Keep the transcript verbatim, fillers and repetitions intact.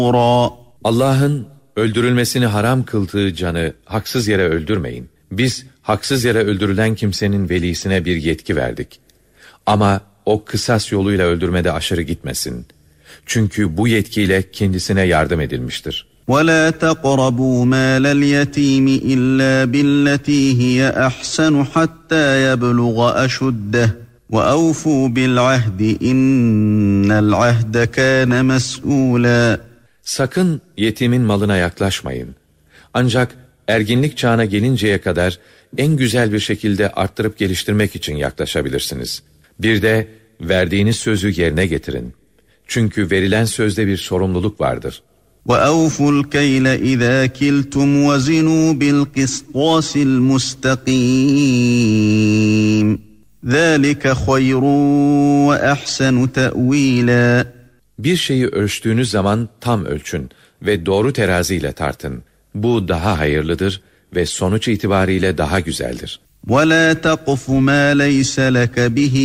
Allah'ın öldürülmesini haram kıldığı canı haksız yere öldürmeyin. Biz haksız yere öldürülen kimsenin velisine bir yetki verdik. Ama o kısas yoluyla öldürmede aşırı gitmesin. Çünkü bu yetkiyle kendisine yardım edilmiştir. وَلَا تَقْرَبُوا مَالَ الْيَتِيمِ إِلَّا بِالَّتِي هِيَ أَحْسَنُ حَتَّى يَبْلُغَ أَشُدَّهُ وَأَوْفُوا بِالْعَهْدِ إِنَّ الْعَهْدَ كَانَ مَسْئُولًا. Sakın yetimin malına yaklaşmayın. Ancak erginlik çağına gelinceye kadar en güzel bir şekilde arttırıp geliştirmek için yaklaşabilirsiniz. Bir de verdiğiniz sözü yerine getirin. Çünkü verilen sözde bir sorumluluk vardır. وَأَوْفُوا الْكَيْلَ إِذَا كِلْتُمْ وَزِنُوا بِالْقِسْطَاسِ الْمُسْتَقِيمِ ذَٰلِكَ خَيْرٌ وَأَحْسَنُ تَأْوِيلًا. Bir şeyi ölçtüğünüz zaman tam ölçün ve doğru teraziyle tartın. Bu daha hayırlıdır ve sonuç itibariyle daha güzeldir. وَلَا تَقْفُ مَا لَيْسَ لَكَ بِهِ